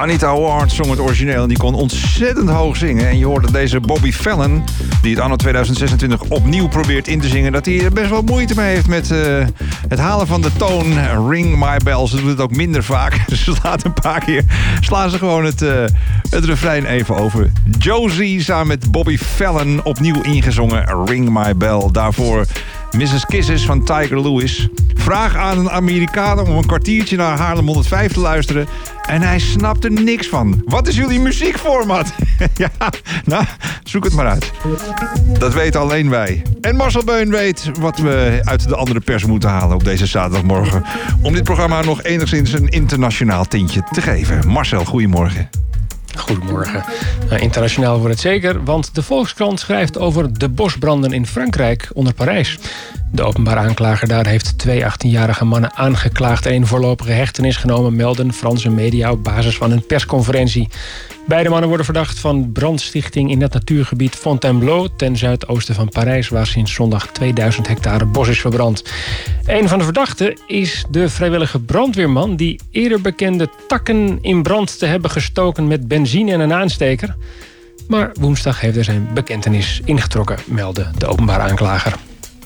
Anita Ward zong het origineel en die kon ontzettend hoog zingen. En je hoorde deze Bobby Fallon, die het anno 2026 opnieuw probeert in te zingen, dat hij er best wel moeite mee heeft met het halen van de toon. Ring My Bell. Ze doet het ook minder vaak. Dus een paar keer slaan ze gewoon het refrein even over. Josie samen met Bobby Fallon opnieuw ingezongen Ring My Bell. Daarvoor Mrs. Kisses van Tiger Lewis. Vraag aan een Amerikaan om een kwartiertje naar Haarlem 105 te luisteren. En hij snapt er niks van. Wat is jullie muziekformat? Ja, nou, zoek het maar uit. Dat weten alleen wij. En Marcel Beun weet wat we uit de andere pers moeten halen op deze zaterdagmorgen. Om dit programma nog enigszins een internationaal tintje te geven. Marcel, goedemorgen. Goedemorgen. Internationaal wordt het zeker, want de Volkskrant schrijft over de bosbranden in Frankrijk onder Parijs. De openbare aanklager daar heeft 2 18-jarige mannen aangeklaagd en in voorlopige hechtenis genomen, melden Franse media op basis van een persconferentie. Beide mannen worden verdacht van brandstichting in het natuurgebied Fontainebleau ten zuidoosten van Parijs, waar sinds zondag 2000 hectare bos is verbrand. Een van de verdachten is de vrijwillige brandweerman die eerder bekende takken in brand te hebben gestoken met benzine en een aansteker. Maar woensdag heeft hij zijn bekentenis ingetrokken, meldde de openbare aanklager.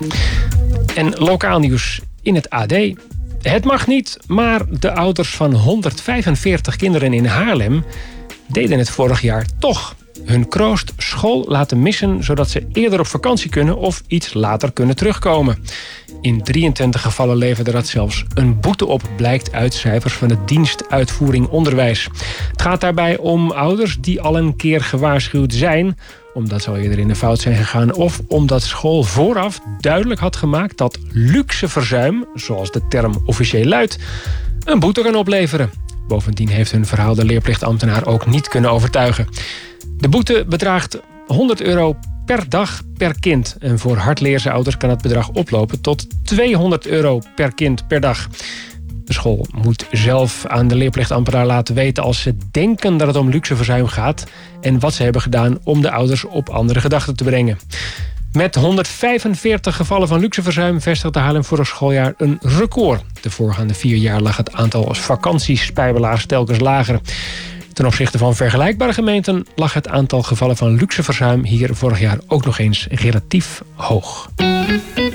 En lokaal nieuws in het AD. Het mag niet, maar de ouders van 145 kinderen in Haarlem deden het vorig jaar toch. Hun kroost school laten missen, zodat ze eerder op vakantie kunnen of iets later kunnen terugkomen. In 23 gevallen leverde dat zelfs een boete op, blijkt uit cijfers van de dienst Uitvoering Onderwijs. Het gaat daarbij om ouders die al een keer gewaarschuwd zijn, omdat ze al eerder in de fout zijn gegaan, of omdat school vooraf duidelijk had gemaakt dat luxe verzuim, zoals de term officieel luidt, een boete kan opleveren. Bovendien heeft hun verhaal de leerplichtambtenaar ook niet kunnen overtuigen. De boete bedraagt €100 per dag per kind. En voor hardleerse ouders kan het bedrag oplopen tot €200 per kind per dag. De school moet zelf aan de leerplichtambtenaar laten weten als ze denken dat het om luxe verzuim gaat en wat ze hebben gedaan om de ouders op andere gedachten te brengen. Met 145 gevallen van luxeverzuim vestigde Haarlem vorig schooljaar een record. De voorgaande 4 jaar lag het aantal vakantiespijbelaars telkens lager. Ten opzichte van vergelijkbare gemeenten lag het aantal gevallen van luxeverzuim hier vorig jaar ook nog eens relatief hoog.